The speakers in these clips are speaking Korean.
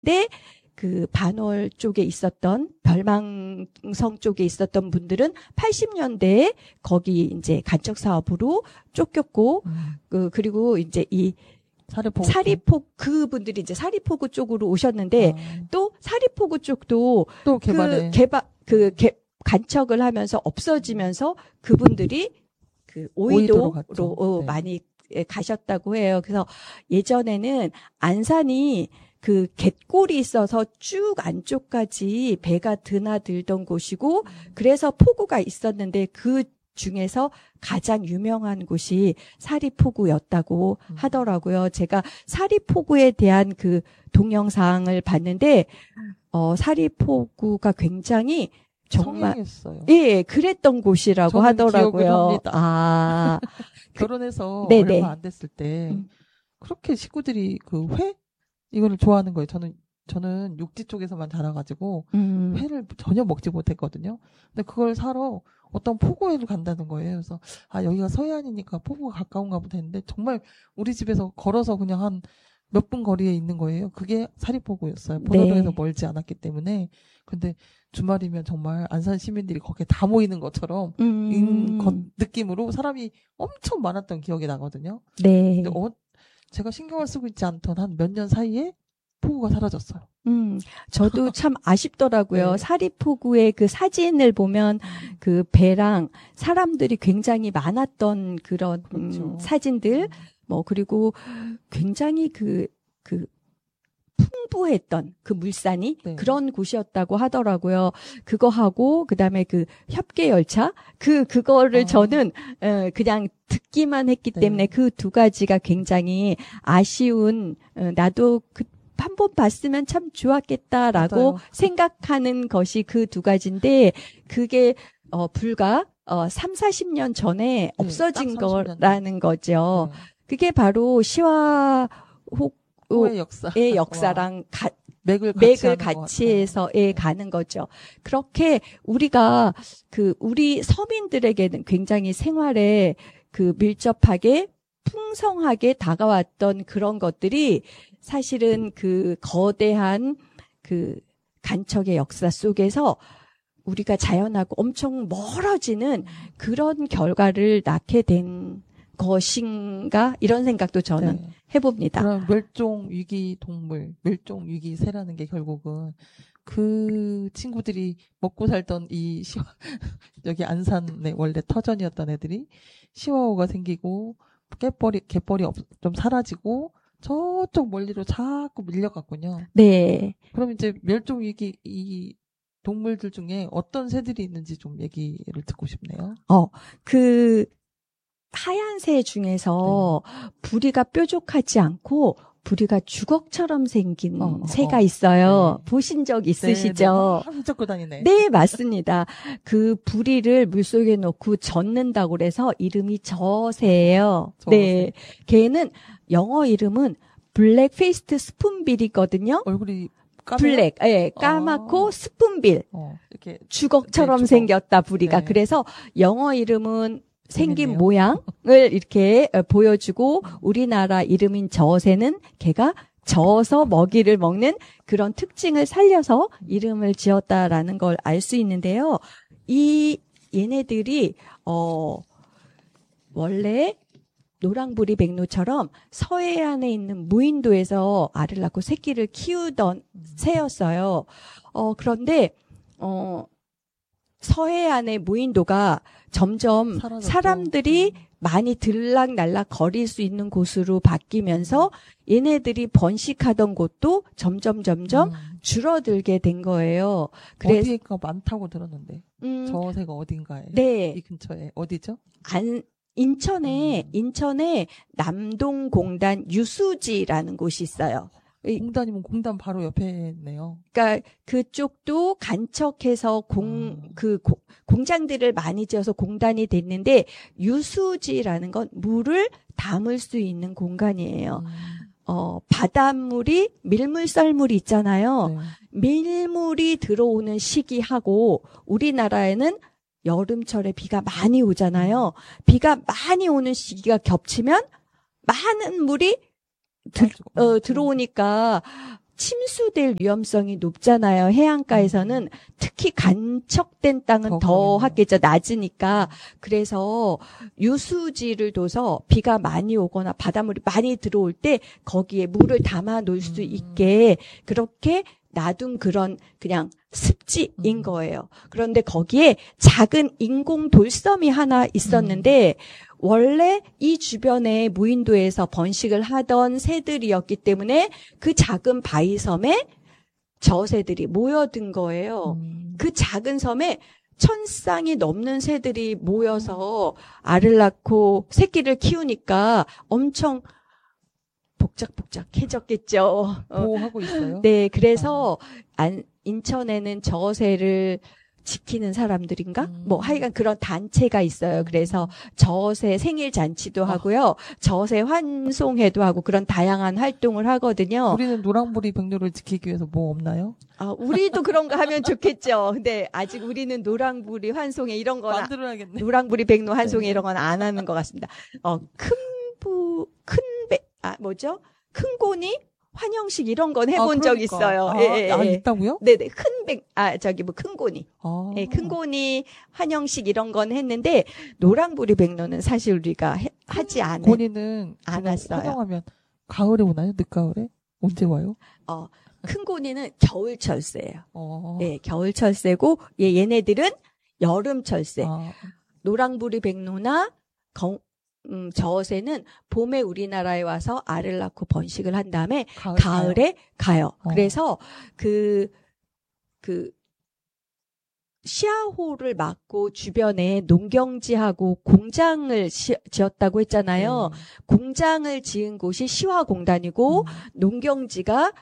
그 반월 쪽에 있었던 별망성 쪽에 있었던 분들은 80년대에 거기 이제 간척 사업으로 쫓겼고 그리고 이제 이 사리포구 그분들이 이제 사리포구 쪽으로 오셨는데 또 사리포구 쪽도 또 간척을 하면서 없어지면서 그분들이 그 오이도로 네. 많이 가셨다고 해요. 그래서 예전에는 안산이 그 갯골이 있어서 쭉 안쪽까지 배가 드나들던 곳이고 그래서 포구가 있었는데 그 중에서 가장 유명한 곳이 사리포구였다고 하더라고요. 제가 사리포구에 대한 그 동영상을 봤는데 사리포구가 굉장히 정말 성행했어요. 예, 그랬던 곳이라고 하더라고요. 아. 결혼해서 네네. 얼마 안 됐을 때 그렇게 식구들이 그 회 이거를 좋아하는 거예요. 저는 육지 쪽에서만 자라가지고 회를 전혀 먹지 못했거든요. 근데 그걸 사러 어떤 포구에를 간다는 거예요. 그래서 여기가 서해안이니까 포구가 가까운가 보다 했는데 정말 우리 집에서 걸어서 그냥 한 몇 분 거리에 있는 거예요. 그게 사리포구였어요. 포도로에서 네. 멀지 않았기 때문에. 근데 주말이면 정말 안산 시민들이 거기에 다 모이는 것처럼 느낌으로 사람이 엄청 많았던 기억이 나거든요. 네. 근데 제가 신경을 쓰고 있지 않던 한 몇 년 사이에 포구가 사라졌어요. 저도 참 아쉽더라고요. 네. 사리포구의 그 사진을 보면 그 배랑 사람들이 굉장히 많았던 그런 그렇죠. 사진들, 그리고 굉장히 그 풍부했던 그 물산이 네. 그런 곳이었다고 하더라고요. 그거 하고 그다음에 그 협계 열차 그거를 저는 그냥 듣기만 했기 네. 때문에 그 두 가지가 굉장히 아쉬운 나도 한 번 봤으면 참 좋았겠다라고 맞아요. 생각하는 것이 그 두 가지인데 그게 불과 30-40년 전에 없어진 딱 30년 거라는 거죠. 네. 그게 바로 호의 역사랑 맥을 같이 해서 가는 거죠. 그렇게 우리가 우리 서민들에게는 굉장히 생활에 밀접하게 풍성하게 다가왔던 그런 것들이 사실은 그 거대한 간척의 역사 속에서 우리가 자연하고 엄청 멀어지는 그런 결과를 낳게 된 것인가 이런 생각도 저는 해봅니다. 그럼 멸종위기 동물, 멸종위기새라는 게 결국은 그 친구들이 먹고 살던 여기 안산의 원래 터전이었던 애들이 시와호가 생기고 갯벌이 좀 사라지고 저쪽 멀리로 자꾸 밀려갔군요. 네. 그럼 이제 멸종위기 이 동물들 중에 어떤 새들이 있는지 좀 얘기를 듣고 싶네요. 하얀 새 중에서 부리가 뾰족하지 않고 부리가 주걱처럼 생긴 새가 있어요. 네. 보신 적 있으시죠? 네, 훔쳤고 다니네. 네, 맞습니다. 그 부리를 물속에 넣고 젓는다고 그래서 이름이 저새예요. 네. 걔는 영어 이름은 블랙 페이스트 스푼빌이거든요. 얼굴이 블랙, 까맣고 스푼빌. 이렇게 주걱처럼 생겼다, 부리가. 네. 그래서 영어 이름은 생긴 재밌네요. 모양을 이렇게 보여주고 우리나라 이름인 저새는 걔가 저어서 먹이를 먹는 그런 특징을 살려서 이름을 지었다라는 걸 알 수 있는데요. 얘네들이 원래 노랑부리 백로처럼 서해안에 있는 무인도에서 알을 낳고 새끼를 키우던 새였어요. 그런데 서해안의 무인도가 점점 사라졌죠. 사람들이 많이 들락날락 거릴 수 있는 곳으로 바뀌면서 얘네들이 번식하던 곳도 점점 줄어들게 된 거예요. 어디가 많다고 들었는데 저 새가 어딘가에 네. 이 근처에 어디죠? 인천에 남동공단 유수지라는 곳이 있어요. 공단이면 공단 바로 옆에 있네요. 그러니까 그쪽도 간척해서 공장들을 많이 지어서 공단이 됐는데 유수지라는 건 물을 담을 수 있는 공간이에요. 바닷물이 밀물 썰물이 있잖아요. 네. 밀물이 들어오는 시기하고 우리나라에는 여름철에 비가 많이 오잖아요. 비가 많이 오는 시기가 겹치면 많은 물이 들어오니까 침수될 위험성이 높잖아요. 해안가에서는 특히 간척된 땅은 더 하겠죠. 낮으니까. 그래서 유수지를 둬서 비가 많이 오거나 바닷물이 많이 들어올 때 거기에 물을 담아 놓을 수 있게 그렇게 놔둔 그런 그냥 습지인 거예요. 그런데 거기에 작은 인공 돌섬이 하나 있었는데 원래 이 주변에 무인도에서 번식을 하던 새들이었기 때문에 그 작은 바위섬에 저새들이 모여든 거예요. 그 작은 섬에 1,000쌍이 넘는 새들이 모여서 알을 낳고 새끼를 키우니까 엄청 복작복작해졌겠죠. 보호하고 있어요? 네, 그래서 인천에는 저새를 지키는 사람들인가? 뭐 하여간 그런 단체가 있어요. 그래서 저새 생일 잔치도 하고요. 저새 환송회도 하고 그런 다양한 활동을 하거든요. 우리는 노랑부리 백로를 지키기 위해서 뭐 없나요? 우리도 그런 거 하면 좋겠죠. 근데 아직 우리는 노랑부리 환송회 이런 거나 만들어야겠네. 노랑부리 백로 환송회 네. 이런 건 안 하는 것 같습니다. 큰 고니 환영식 이런 건 해본 적 있어요. 있다고요? 네네. 큰 고니. 예, 큰 고니 환영식 이런 건 했는데, 노랑부리 백로는 사실 우리가 하지 않았어요. 환영하면 가을에 오나요? 늦가을에? 언제 와요? 큰 고니는 겨울 철새예요. 예, 겨울 철새고, 얘네들은 여름 철새. 노랑부리 백로나 저새는 봄에 우리나라에 와서 알을 낳고 번식을 한 다음에 가을에 가요. 그래서 시야호를 막고 주변에 농경지하고 공장을 지었다고 했잖아요. 공장을 지은 곳이 시화공단이고 농경지가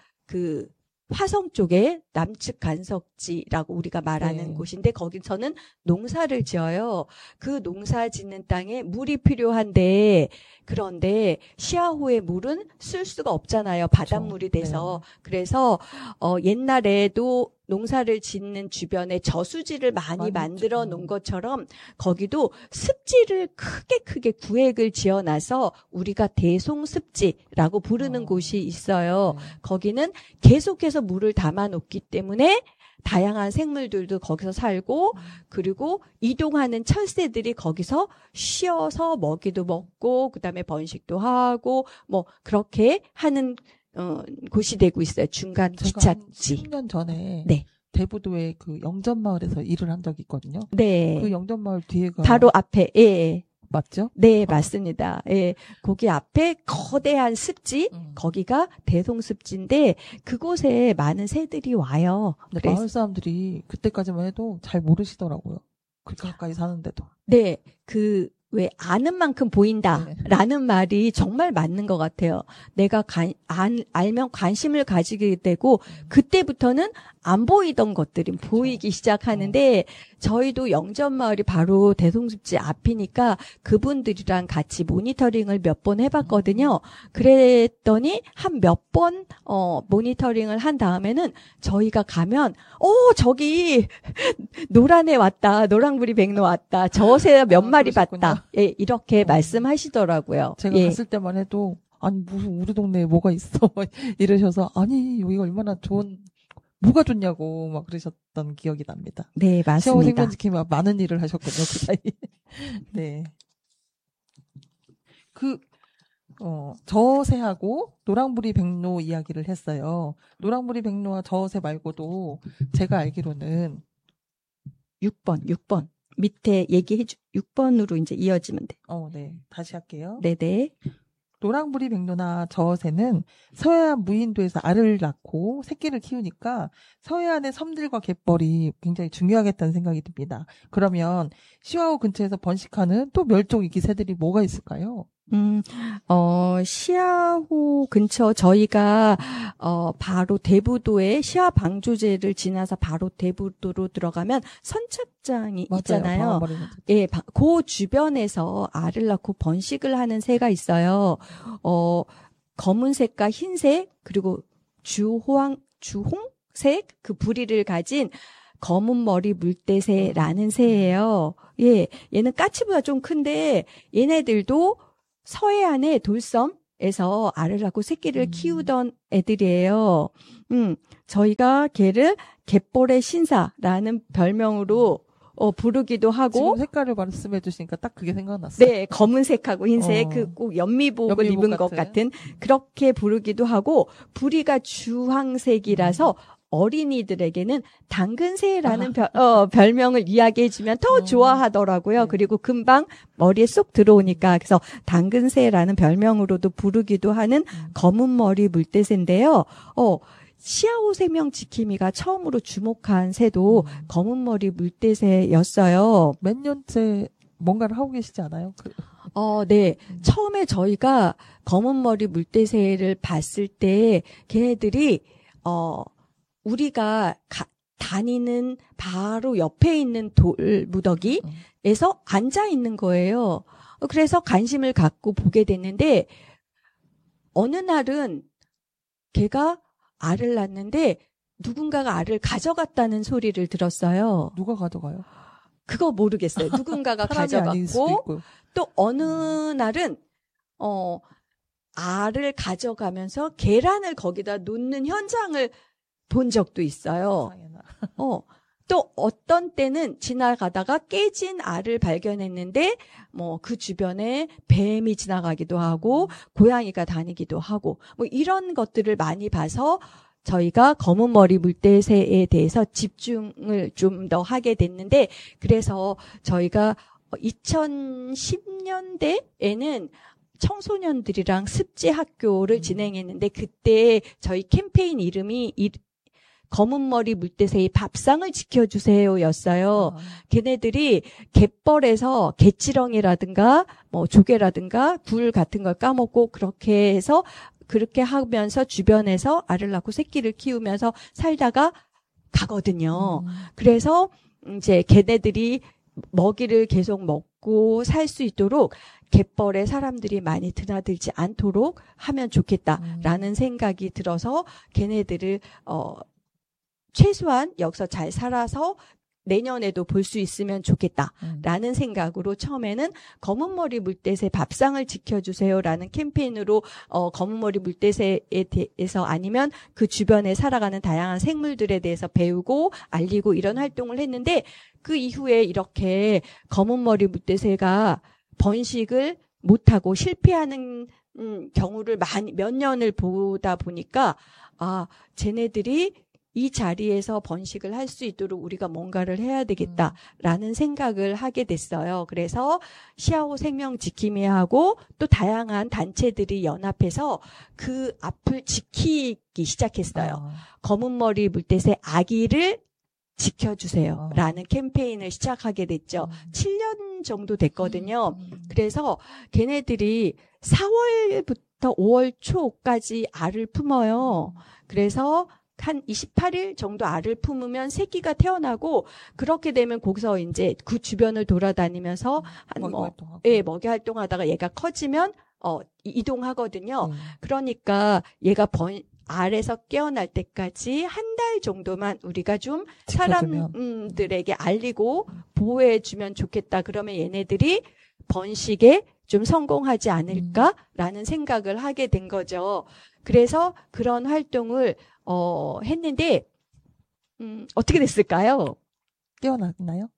화성 쪽에 남측 간석지라고 우리가 말하는 곳인데 거기서는 농사를 지어요. 그 농사 짓는 땅에 물이 필요한데 그런데 시야호의 물은 쓸 수가 없잖아요. 바닷물이 돼서. 그래서 옛날에도 농사를 짓는 주변에 저수지를 많이 만들어 놓은 것처럼 거기도 습지를 크게 구획을 지어놔서 우리가 대송습지라고 부르는 곳이 있어요. 거기는 계속해서 물을 담아 놓기 때문에 다양한 생물들도 거기서 살고 그리고 이동하는 철새들이 거기서 쉬어서 먹이도 먹고 그다음에 번식도 하고 뭐 그렇게 하는 곳이 되고 있어요. 중간 기찻지. 10년 전에 네. 대부도의 그 영전마을에서 일을 한 적이 있거든요. 네. 그 영전마을 뒤에가 바로 앞에 맞죠? 네, 맞습니다. 예. 거기 앞에 거대한 습지, 거기가 대송습지인데 그곳에 많은 새들이 와요. 근데 마을 사람들이 그때까지만 해도 잘 모르시더라고요. 그렇게 가까이 사는데도. 네, 왜 아는 만큼 보인다라는 말이 정말 맞는 것 같아요. 내가 알면 관심을 가지게 되고 그때부터는 안 보이던 것들이 보이기 시작하는데 저희도 영전마을이 바로 대송습지 앞이니까 그분들이랑 같이 모니터링을 몇 번 해봤거든요. 그랬더니 한 몇 번 모니터링을 한 다음에는 저희가 가면 저기 노란애 왔다, 노랑부리 백로 왔다, 저새 몇 마리 봤다, 예, 이렇게 말씀하시더라고요. 제가 갔을 때만 해도 아니 무슨 우리 동네에 뭐가 있어 이러셔서 아니 여기가 얼마나 뭐가 좋냐고 막 그러셨던 기억이 납니다. 네, 맞습니다. 시아호 생명지킴이 많은 일을 하셨거든요, 그 사이. 네. 저새하고 노랑부리 백로 이야기를 했어요. 노랑부리 백로와 저새 말고도 제가 알기로는 6번. 밑에 6번으로 이제 이어지면 돼. 네. 다시 할게요. 네네. 노랑부리 백로나 저새는 서해안 무인도에서 알을 낳고 새끼를 키우니까 서해안의 섬들과 갯벌이 굉장히 중요하겠다는 생각이 듭니다. 그러면 시화호 근처에서 번식하는 또 멸종위기 새들이 뭐가 있을까요? 시야호 근처 저희가 바로 대부도에 시야 방조제를 지나서 바로 대부도로 들어가면 선착장이 있잖아요. 예, 그 주변에서 알을 낳고 번식을 하는 새가 있어요. 검은색과 흰색 그리고 주홍색 그 부리를 가진 검은 머리 물대새라는 새예요. 예, 얘는 까치보다 좀 큰데 얘네들도 서해안의 돌섬, 에서 알을 낳고 새끼를 키우던 애들이에요. 저희가 걔를 갯벌의 신사라는 별명으로 부르기도 하고. 지금 색깔을 말씀해 주시니까 딱 그게 생각났어요. 네, 검은색하고 흰색, 그 꼭 연미복을 입은 것 같은 그렇게 부르기도 하고, 부리가 주황색이라서 어린이들에게는 당근새라는 별명을 이야기해주면 더 좋아하더라고요. 그리고 금방 머리에 쏙 들어오니까. 그래서 당근새라는 별명으로도 부르기도 하는 검은머리 물대새인데요. 시아오 생명 지킴이가 처음으로 주목한 새도 검은머리 물대새였어요. 몇 년째 뭔가를 하고 계시지 않아요? 네. 처음에 저희가 검은머리 물대새를 봤을 때 걔네들이 우리가 다니는 바로 옆에 있는 돌 무더기에서 앉아 있는 거예요. 그래서 관심을 갖고 보게 됐는데 어느 날은 걔가 알을 낳는데 누군가가 알을 가져갔다는 소리를 들었어요. 누가 가져가요? 그거 모르겠어요. 누군가가 가져갔고 또 어느 날은 알을 가져가면서 계란을 거기다 놓는 현장을 본 적도 있어요. 또 어떤 때는 지나가다가 깨진 알을 발견했는데 그 주변에 뱀이 지나가기도 하고 고양이가 다니기도 하고 이런 것들을 많이 봐서 저희가 검은머리 물대새에 대해서 집중을 좀 더 하게 됐는데, 그래서 저희가 2010년대에는 청소년들이랑 습지 학교를 진행했는데, 그때 저희 캠페인 이름이 검은머리 물대새의 밥상을 지켜주세요였어요. 걔네들이 갯벌에서 갯지렁이라든가 조개라든가 굴 같은 걸 까먹고 그렇게 하면서 주변에서 알을 낳고 새끼를 키우면서 살다가 가거든요. 그래서 이제 걔네들이 먹이를 계속 먹고 살 수 있도록 갯벌에 사람들이 많이 드나들지 않도록 하면 좋겠다라는 생각이 들어서 걔네들을 최소한 여기서 잘 살아서 내년에도 볼 수 있으면 좋겠다라는 생각으로 처음에는 검은머리 물대새 밥상을 지켜주세요라는 캠페인으로 검은머리 물대새에 대해서 아니면 그 주변에 살아가는 다양한 생물들에 대해서 배우고 알리고 이런 활동을 했는데, 그 이후에 이렇게 검은머리 물대새가 번식을 못하고 실패하는 경우를 몇 년을 보다 보니까 쟤네들이 이 자리에서 번식을 할 수 있도록 우리가 뭔가를 해야 되겠다라는 생각을 하게 됐어요. 그래서 시아오 생명 지킴이하고 또 다양한 단체들이 연합해서 그 앞을 지키기 시작했어요. 검은머리 물대새 아기를 지켜주세요라는 캠페인을 시작하게 됐죠. 7년 정도 됐거든요. 그래서 걔네들이 4월부터 5월 초까지 알을 품어요. 그래서 한 28일 정도 알을 품으면 새끼가 태어나고, 그렇게 되면 거기서 이제 그 주변을 돌아다니면서 먹이 활동하다가 얘가 커지면 이동하거든요. 그러니까 얘가 알에서 깨어날 때까지 한 달 정도만 우리가 좀 사람들에게 알리고 보호해주면 좋겠다. 그러면 얘네들이 번식에 좀 성공하지 않을까라는 생각을 하게 된 거죠. 그래서 그런 활동을 했는데 어떻게 됐을까요? 깨어났나요?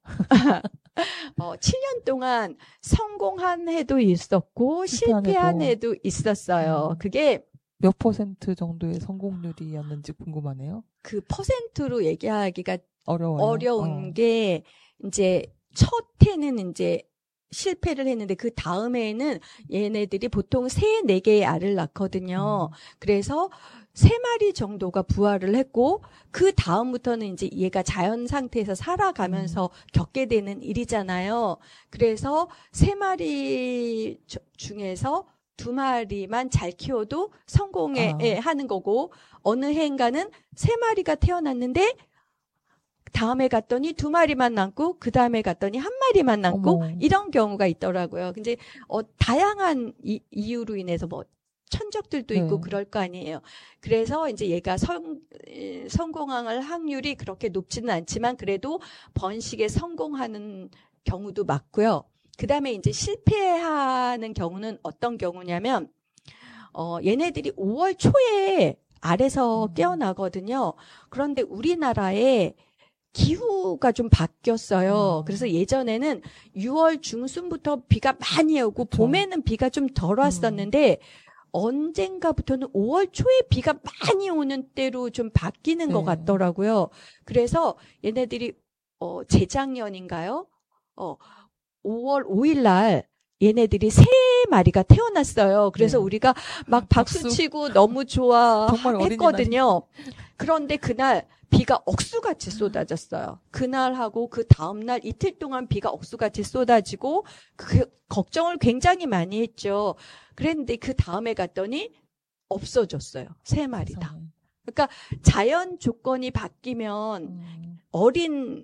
7년 동안 성공한 해도 있었고 실패한 해도 있었어요. 그게 몇 % 정도의 성공률이었는지 궁금하네요. 그 퍼센트로 얘기하기가 어려운 게, 이제 첫 해는 이제 실패를 했는데 그 다음 해에는 얘네들이 보통 3, 4개의 알을 낳거든요. 그래서 3마리 정도가 부화를 했고, 그 다음부터는 이제 얘가 자연 상태에서 살아가면서 겪게 되는 일이잖아요. 그래서 3마리 중에서 2마리만 잘 키워도 성공하는 거고, 어느 해인가는 3마리가 태어났는데 다음에 갔더니 2마리만 남고, 그 다음에 갔더니 1마리만 남고, 이런 경우가 있더라고요. 근데 다양한 이유로 인해서 천적들도 있고 그럴 거 아니에요. 그래서 이제 얘가 성공할 확률이 그렇게 높지는 않지만 그래도 번식에 성공하는 경우도 많고요. 그 다음에 이제 실패하는 경우는 어떤 경우냐면, 얘네들이 5월 초에 알에서 깨어나거든요. 그런데 우리나라에 기후가 좀 바뀌었어요. 그래서 예전에는 6월 중순부터 비가 많이 오고 봄에는 비가 좀 덜 왔었는데 언젠가부터는 5월 초에 비가 많이 오는 때로 좀 바뀌는 것 같더라고요. 그래서 얘네들이 재작년인가요? 5월 5일 날 얘네들이 3마리가 태어났어요. 그래서 우리가 막 박수치고 너무 좋아했거든요. 그런데 그날 비가 억수같이 쏟아졌어요. 그날하고 그 다음날 이틀 동안 비가 억수같이 쏟아지고 걱정을 굉장히 많이 했죠. 그랬는데 그 다음에 갔더니 없어졌어요. 3마리 다. 그러니까 자연 조건이 바뀌면 어린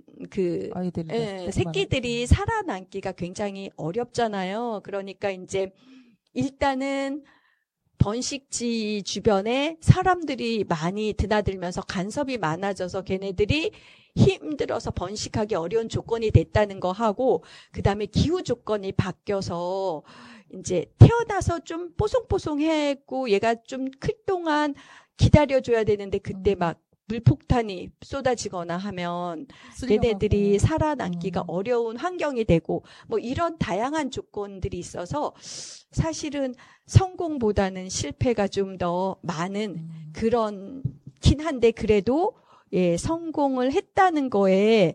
새끼들이 살아남기가 굉장히 어렵잖아요. 그러니까 이제 일단은 번식지 주변에 사람들이 많이 드나들면서 간섭이 많아져서 걔네들이 힘들어서 번식하기 어려운 조건이 됐다는 거 하고, 그 다음에 기후 조건이 바뀌어서 이제 태어나서 좀 뽀송뽀송했고 얘가 좀 클 동안 기다려줘야 되는데 그때 막 물폭탄이 쏟아지거나 하면 얘네들이 살아남기가 어려운 환경이 되고 뭐 이런 다양한 조건들이 있어서 사실은 성공보다는 실패가 좀 더 많은 그런긴 한데 그래도 성공을 했다는 거에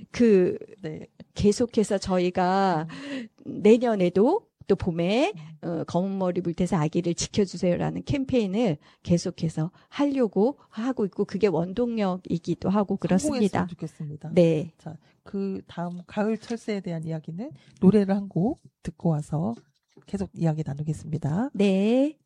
계속해서 저희가 내년에도 또 봄에 검은머리 물태서 아기를 지켜주세요라는 캠페인을 계속해서 하려고 하고 있고 그게 원동력이기도 하고 그렇습니다. 성공했으면 좋겠습니다. 네. 자, 그 다음 가을 철새에 대한 이야기는 노래를 한 곡 듣고 와서 계속 이야기 나누겠습니다. 네.